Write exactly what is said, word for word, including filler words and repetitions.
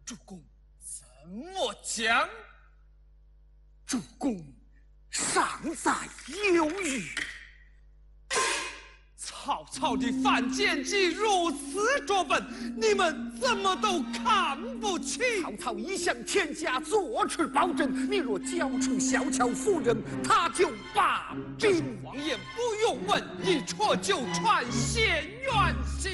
主公怎么讲？ 主公尚在犹豫。 曹操的反间计如此拙笨，你们怎么都看不起？ 曹操一向天下坐持保证，你若交出小乔夫人，他就罢兵。 王爷不用问，一戳就穿，县元熙。